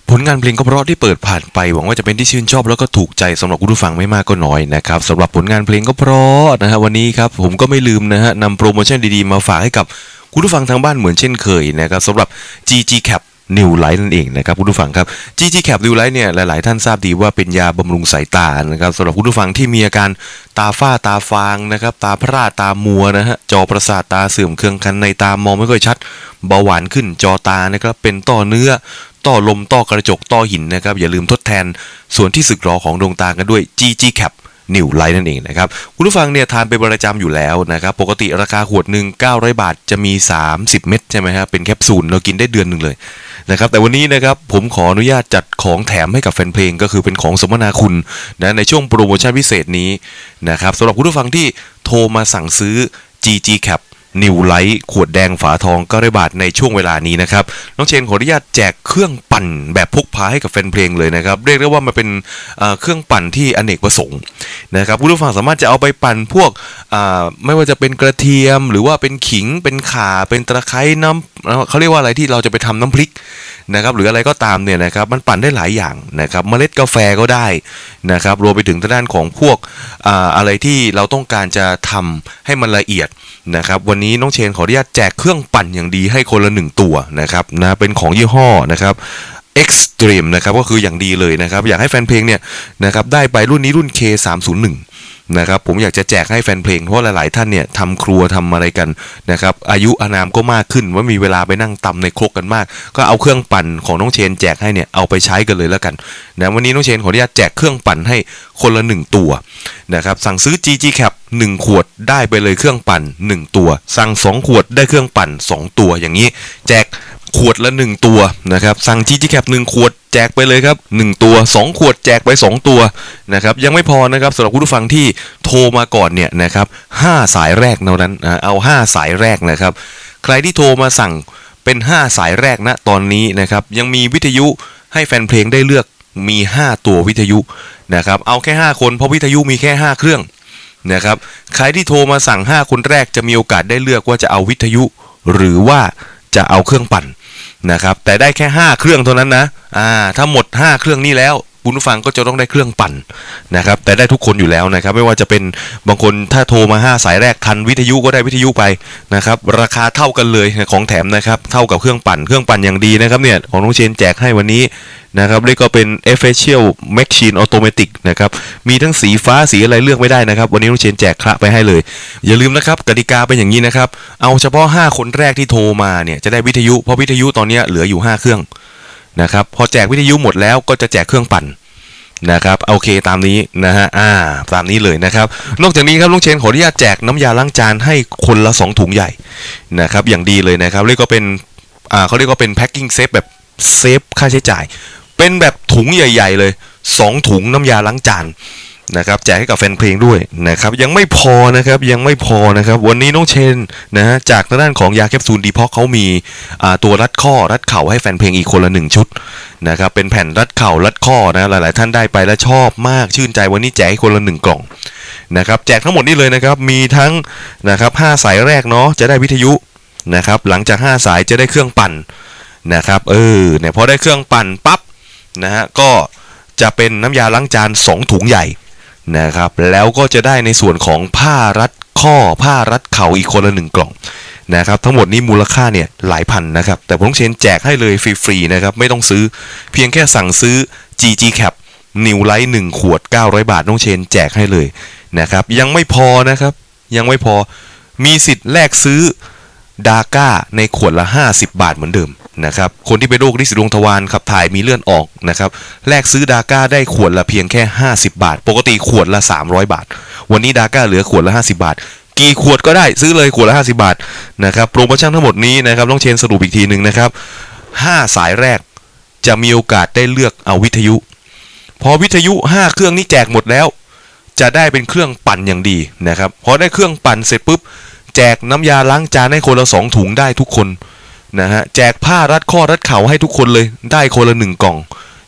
ผลงานเพลงก็เพราะที่เปิดผ่านไปหวังว่าจะเป็นที่ชื่นชอบแล้วก็ถูกใจสำหรับคุณผู้ฟังไม่มากก็น้อยนะครับสำหรับผลงานเพลงก็เพราะนะฮะวันนี้ครับผมก็ไม่ลืมนะฮะนำโปรโมชั่นดีๆมาฝากให้กับคุณผู้ฟังทางบ้านเหมือนเช่นเคยนะครับสำหรับ GG Cap New Light นั่นเองนะครับคุณผู้ฟังครับ GG Cap New Light เนี่ยหลายๆท่านทราบดีว่าเป็นยาบำรุงสายตานะครับสำหรับคุณผู้ฟังที่มีอาการตาฝ้าตาฟางนะครับตาพร่าตามัวนะฮะจอประสาทตาเสื่อมเคืองคันในตามองไม่ค่อยชัดเบาหวานขึ้นจอตานะครับเป็นต้อเนื้อต้อลมต้อกระจกต้อหินนะครับอย่าลืมทดแทนส่วนที่สึกหรอของดวงตากันด้วย GG Cap New Light นั่นเองนะครับคุณผู้ฟังเนี่ยทานเป็นประจำอยู่แล้วนะครับปกติราคาขวดหนึ่ง900 บาทจะมี30เม็ดใช่ไหมครับเป็นแคปซูลเรากินได้เดือนหนึ่งเลยนะครับแต่วันนี้นะครับผมขออนุญาตจัดของแถมให้กับแฟนเพลงก็คือเป็นของสมนาคุณนะในช่วงโปรโมชั่นพิเศษนี้นะครับสำหรับคุณผู้ฟังที่โทรมาสั่งซื้อ GG Cap New Light ขวดแดงฝาทอง900 บาทในช่วงเวลานี้นะครับน้องเชนขออนุญาตแจกเครื่องปั่นแบบพกพาให้กับแฟนเพลงเลยนะครับเรียกได้ว่ามันเป็นเครื่องปั่นที่อเนกประสงค์นะครับคุณผู้ฟังสามารถจะเอาไปปั่นพวกไม่ว่าจะเป็นกระเทียมหรือว่าเป็นขิงเป็นข่าเป็นตะไคร้น้ำเขาเรียกว่าอะไรที่เราจะไปทำน้ำพริกนะครับหรืออะไรก็ตามเนี่ยนะครับมันปั่นได้หลายอย่างนะครับเมล็ดกาแฟก็ได้นะครับรวมไปถึงทางด้านของพวกอะไรที่เราต้องการจะทำให้มันละเอียดนะครับวันนี้น้องเชนขออนุญาตแจกเครื่องปั่นอย่างดีให้คนละ1ตัวนะครับนะเป็นของยี่ห้อนะครับ Extreme นะครับก็คืออย่างดีเลยนะครับอยากให้แฟนเพลงเนี่ยนะครับได้ไปรุ่นนี้รุ่น K301นะครับผมอยากจะแจกให้แฟนเพลงเพราะหลายๆท่านเนี่ยทำครัวทำอะไรกันนะครับอายุอานามก็มากขึ้นว่ามีเวลาไปนั่งตำในครกกันมากก็เอาเครื่องปั่นของน้องเชนแจกให้เนี่ยเอาไปใช้กันเลยแล้วกันนะวันนี้น้องเชนขออนุญาตแจกเครื่องปั่นให้คนละ1ตัวนะครับสั่งซื้อ GG Cap 1 ขวดได้ไปเลยเครื่องปั่น1ตัวสั่ง2ขวดได้เครื่องปั่น2ตัวอย่างนี้แจกขวดละ1ตัวนะครับสั่ง GG Cap 1 ขวดแจกไปเลยครับ1ตัว2ขวดแจกไป2ตัวนะครับยังไม่พอนะครับสำหรับคุณผู้ฟังที่โทรมาก่อนเนี่ยนะครับ5สายแรกเท่านั้นเอา5สายแรกนะครับใครที่โทรมาสั่งเป็น5สายแรกนะตอนนี้นะครับยังมีวิทยุให้แฟนเพลงได้เลือกมี5ตัววิทยุนะครับเอาแค่5คนเพราะวิทยุมีแค่5เครื่องนะครับใครที่โทรมาสั่ง5คนแรกจะมีโอกาสได้เลือกว่าจะเอาวิทยุหรือว่าจะเอาเครื่องปั่นนะครับแต่ได้แค่5เครื่องเท่านั้นนะถ้าหมด5เครื่องนี้แล้วคุณผู้ฟังก็จะต้องได้เครื่องปั่นนะครับแต่ได้ทุกคนอยู่แล้วนะครับไม่ว่าจะเป็นบางคนถ้าโทรมา5สายแรกทันวิทยุก็ได้วิทยุไปนะครับราคาเท่ากันเลยของแถมนะครับเท่ากับเครื่องปั่นอย่างดีนะครับเนี่ยของน้องเชนแจกให้วันนี้นะครับนี่ก็เป็น Official Machine Automatic นะครับมีทั้งสีฟ้าสีอะไรเลือกไม่ได้นะครับวันนี้น้องเชนแจกคละไปให้เลยอย่าลืมนะครับกติกาเป็นอย่างนี้นะครับเอาเฉพาะ5คนแรกที่โทรมาเนี่ยจะได้วิทยุเพราะวิทยุตอนนี้เหลืออยู่5เครื่องนะครับพอแจกวิทยุหมดแล้วก็จะแจกเครื่องปั่นนะครับโอเคตามนี้นะฮะตามนี้เลยนะครับนอกจากนี้ครับลุงเชนขออนุญาตแจกน้ำยาล้างจานให้คนละ2ถุงใหญ่นะครับอย่างดีเลยนะครับเรียกก็เป็นเขาเรียกว่าเป็นแพ็คกิ้งเซฟแบบเซฟค่าใช้จ่ายเป็นแบบถุงใหญ่ๆเลย2ถุงน้ำยาล้างจานนะครับแจกให้กับแฟนเพลงด้วยนะครับยังไม่พอนะครับวันนี้น้องเชนนะฮะจากทางด้านของยาแคปซูลดีพ็อกเขามีตัวรัดข้อรัดเข่าให้แฟนเพลงอีกคนละ1ชุดนะครับเป็นแผ่นรัดเข่ารัดข้อนะหลายๆท่านได้ไปแล้วชอบมากชื่นใจวันนี้แจกให้คนละ1กล่องนะครับแจกทั้งหมดนี้เลยนะครับมีทั้งนะครับ5สายแรกเนาะจะได้วิทยุนะครับหลังจาก5สายจะได้เครื่องปั่นนะครับเนี่ยพอได้เครื่องปั่นปั๊บนะฮะก็จะเป็นน้ำยาล้างจาน2ถุงใหญ่นะครับแล้วก็จะได้ในส่วนของผ้ารัดข้อผ้ารัดเข่าอีกคนละ1กล่องนะครับทั้งหมดนี้มูลค่าเนี่ยหลายพันนะครับแต่ผมเชนแจกให้เลยฟรีๆนะครับไม่ต้องซื้อเพียงแค่สั่งซื้อ GG Cap New Light 1 ขวด900 บาทน้องเชนแจกให้เลยนะครับยังไม่พอนะครับยังไม่พอมีสิทธิ์แลกซื้อดาก้าในขวดละ50 บาทเหมือนเดิมนะครับคนที่เป็นโรคริดสีดวงทวารขับถ่ายมีเลือดออกนะครับแลกซื้อดาก้าได้ขวดละเพียงแค่50 บาทปกติขวดละ300 บาทวันนี้ดาก้าเหลือขวดละ50 บาทกี่ขวดก็ได้ซื้อเลยขวดละ50 บาทนะครับโปรโมชั่นทั้งหมดนี้นะครับต้องเชนสรุปอีกทีนึงนะครับ5สายแรกจะมีโอกาสได้เลือกเอาวิทยุพอวิทยุ5เครื่องนี้แจกหมดแล้วจะได้เป็นเครื่องปั่นอย่างดีนะครับพอได้เครื่องปั่นเสร็จปุ๊บแจกน้ำยาล้างจานให้คนละ2ถุงได้ทุกคนนะฮะแจกผ้ารัดข้อรัดเข่าให้ทุกคนเลยได้คนละ1กล่อง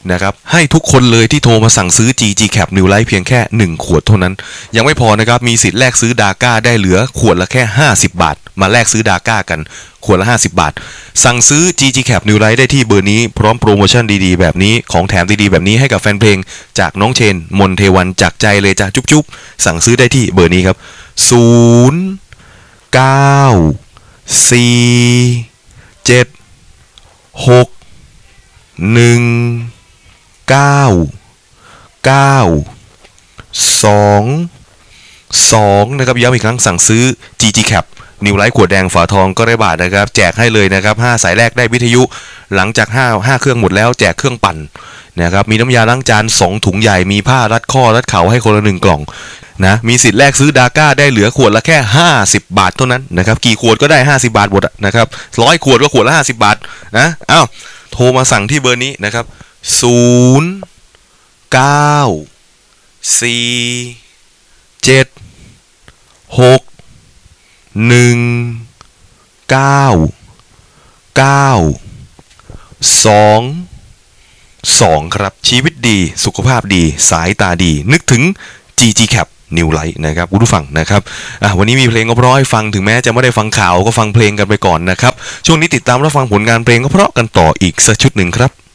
นะครับให้ทุกคนเลยที่โทรมาสั่งซื้อ GG Cap New Life เพียงแค่1ขวดเท่านั้นยังไม่พอนะครับมีสิทธิ์แลกซื้อดาก้าได้เหลือขวดละแค่50บาทมาแลกซื้อดาก้ากันขวดละ50บาทสั่งซื้อ GG Cap New Life ได้ที่เบอร์นี้พร้อมโปรโมชั่นดีๆแบบนี้ของแถมดีๆแบบนี้ให้กับแฟนเพลงจากน้องเชนมนเทวันจากใจเลยจ้ะจุ๊บๆสั่งซื้อได้ที่เบอร์นี้ครับ0 9 4 7 6 1 9 9 2 2นะครับย้ำอีกครั้งสั่งซื้อ GG Cap New Life ขวดแดงฝาทองก็ได้บาทนะครับแจกให้เลยนะครับ5สายแรกได้วิทยุหลังจาก5เครื่องหมดแล้วแจกเครื่องปั่นนะครับมีน้ำยาล้างจาน2ถุงใหญ่มีผ้ารัดข้อรัดเข่าให้คนละ1กล่องนะมีสิทธิ์แลกซื้อดาก้าได้เหลือขวดละแค่50บาทเท่านั้นนะครับกี่ขวดก็ได้50บาทหมดนะครับ100ขวดก็ขวดละ50บาทนะอ้าวโทรมาสั่งที่เบอร์นี้นะครับ0 9 4 7 6 1 9 9 2 2ครับชีวิตดีสุขภาพดีสายตาดีนึกถึง GG Cap New Life นะครับคุณผู้ฟังนะครับวันนี้มีเพลงก็เพราะให้ฟังถึงแม้จะไม่ได้ฟังข่าวก็ฟังเพลงกันไปก่อนนะครับช่วงนี้ติดตามรับฟังผลงานเพลงก็เพราะกันต่ออีกสักชุดหนึ่งครับ